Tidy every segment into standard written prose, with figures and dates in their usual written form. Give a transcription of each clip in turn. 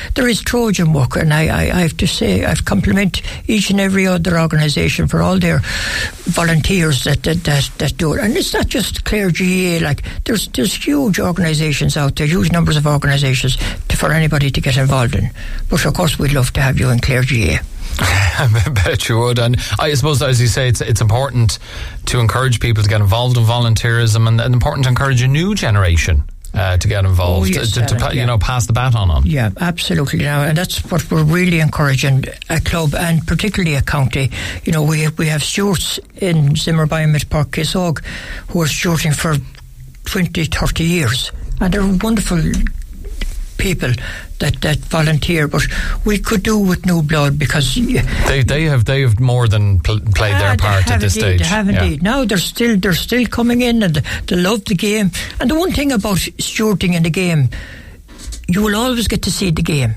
there is Trojan work, and I have to say, I've compliment each and every other organisation for all their volunteers that do it. And it's not just Clare GAA, like there's huge organisations out there, huge numbers of organisations for anybody to get involved in. But of course we'd love to have you in Clare GAA. I bet you would. And I suppose, as you say, it's important to encourage people to get involved in volunteerism, and important to encourage a new generation to get involved, to pass the baton on. Yeah, absolutely. Now, and that's what we're really encouraging at club, and particularly at county. You know, we have stewards in Zimmer Biomet Park Kisog who are stewarding for 20, 30 years, and they're wonderful people that volunteer, but we could do with new blood, because they have more than played their part at this stage. They have indeed. Now they're still coming in, and they love the game. And the one thing about stewarding in the game, you will always get to see the game.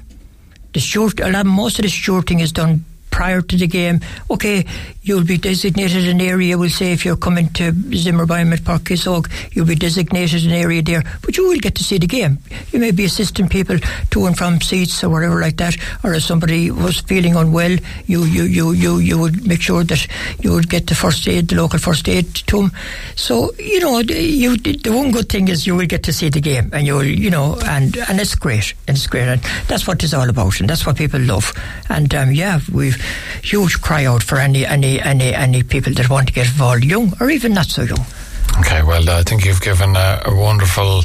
Most of the stewarding is done prior to the game. Okay, you'll be designated an area. We'll say if you're coming to Zimmer Biomet Park Kisog, you'll be designated an area there, but you will get to see the game. You may be assisting people to and from seats or whatever like that, or if somebody was feeling unwell, you would make sure that you would get the local first aid to them. So, you know, the one good thing is you will get to see the game, and you'll, you know, and it's great, and that's what it's all about, and that's what people love. And we've huge cry out for any people that want to get involved, young or even not so young. Okay, well, I think you've given a wonderful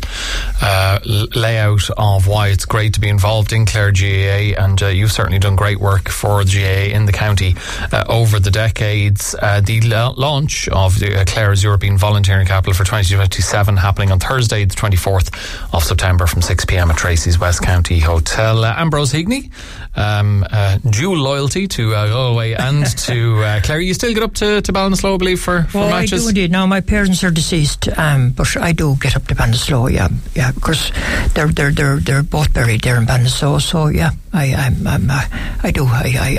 layout of why it's great to be involved in Clare GAA, and you've certainly done great work for the GAA in the county over the decades. The launch of Clare's European Volunteering Capital for 2027 happening on Thursday, the 24th of September from 6 p.m. at Tracy's West County Hotel. Ambrose Higney, dual loyalty to Galway and to Clare. You still get up to Ballinasloe, I believe, for matches? I do indeed. Now, my parents are deceased, but I do get up to Ballinasloe, yeah, because they're both buried there in Ballinasloe, so yeah, I do.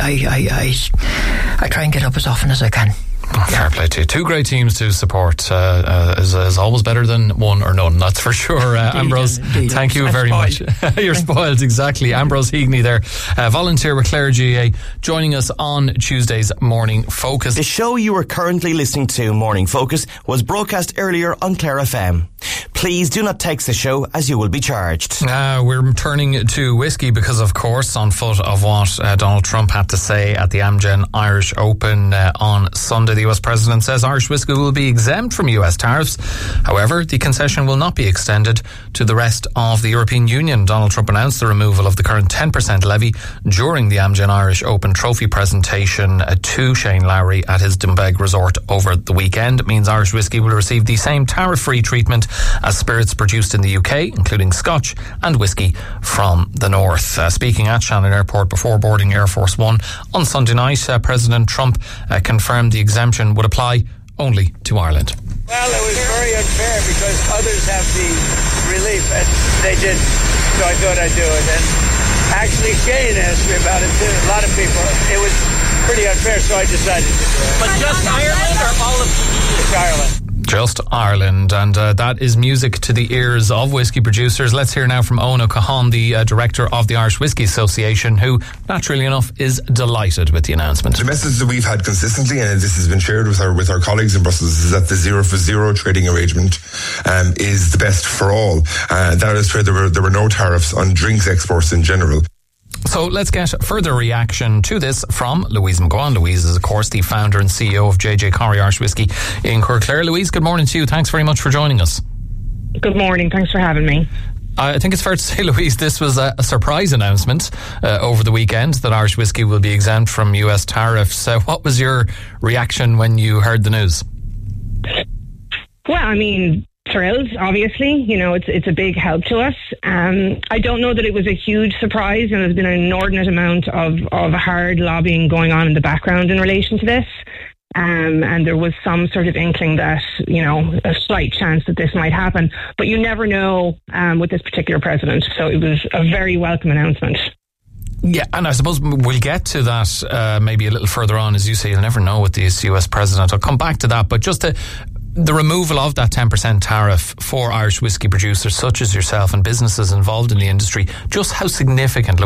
I try and get up as often as I can. Fair play to you. Two great teams to support is always better than one or none, that's for sure. Ambrose, thank you very much. You're spoiled, exactly. Ambrose Higney there, volunteer with Clare GAA, joining us on Tuesday's Morning Focus. The show you are currently listening to, Morning Focus, was broadcast earlier on Clare FM. Please do not text the show, as you will be charged. We're turning to whiskey because, of course, on foot of what Donald Trump had to say at the Amgen Irish Open on Sunday, the US President says Irish whiskey will be exempt from US tariffs. However, the concession will not be extended to the rest of the European Union. Donald Trump announced the removal of the current 10% levy during the Amgen Irish Open trophy presentation to Shane Lowry at his Doonbeg resort over the weekend. It means Irish whiskey will receive the same tariff-free treatment as spirits produced in the UK, including Scotch and whiskey from the north. Speaking at Shannon Airport before boarding Air Force One on Sunday night, President Trump confirmed the exemption would apply only to Ireland. Well, it was very unfair because others have the relief and they didn't, so I thought I'd do it. And actually Shane asked me about it too. A lot of people. It was pretty unfair, so I decided to do it. But just Ireland or all of Just Ireland? Just Ireland, and that is music to the ears of whiskey producers. Let's hear now from Owen O'Cahan, the director of the Irish Whiskey Association, who, naturally enough, is delighted with the announcement. The message that we've had consistently, and this has been shared with our colleagues in Brussels, is that the 0 for 0 trading arrangement is the best for all. That is where there were no tariffs on drinks exports in general. So let's get further reaction to this from Louise McGuan. Louise is, of course, the founder and CEO of JJ Corrie Irish Whiskey in Corkclare. Louise, good morning to you. Thanks very much for joining us. Good morning. Thanks for having me. I think it's fair to say, Louise, this was a surprise announcement over the weekend that Irish whiskey will be exempt from US tariffs. What was your reaction when you heard the news? Well, I mean, thrilled, obviously. You know, it's a big help to us. I don't know that it was a huge surprise, and there's been an inordinate amount of hard lobbying going on in the background in relation to this. And there was some sort of inkling that, you know, a slight chance that this might happen. But you never know with this particular president. So it was a very welcome announcement. Yeah, and I suppose we'll get to that maybe a little further on. As you say, you'll never know with this US president. I'll come back to that. But just the removal of that 10% tariff for Irish whiskey producers such as yourself and businesses involved in the industry, just how significant